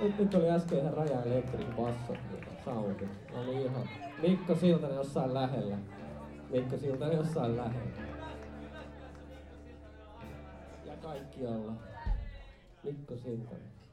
Nyt oli äsken ihan Raja Electric basso soundi. Oli ihan Mikko Siltanen jossain lähellä. Mikko Siltanen jossain lähellä. Ja kaikkialla. Mikko Siltanen.